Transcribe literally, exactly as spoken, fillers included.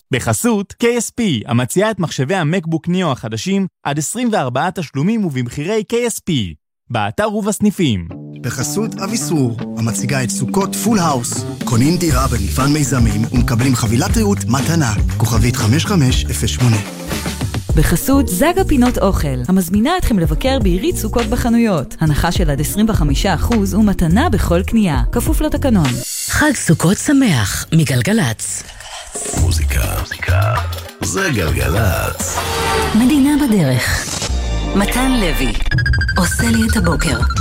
בחסות K S P, המציעה את מחשבי המקבוק ניאו החדשים עד עשרים וארבעה תשלומים ובמחירי K S P, באתר ובסניפים. בחסות אביסור, המציגה את סוכות פול האוס. קונים דירה במגוון מיזמים ומקבלים חבילת ריהוט מתנה. כוכבית חמש חמש אפס שמונה. בחסות זגה פינות אוכל, המזמינה אתכם לבקר בעירית סוכות בחנויות. הנחה של עד עשרים וחמישה אחוז ומתנה בכל קנייה. כפוף לתקנון. חג סוכות שמח מגלגלץ. מוזיקה, מוזיקה, זה גלגלץ. מדינה בדרך. מתן לוי עושה לי את הבוקר.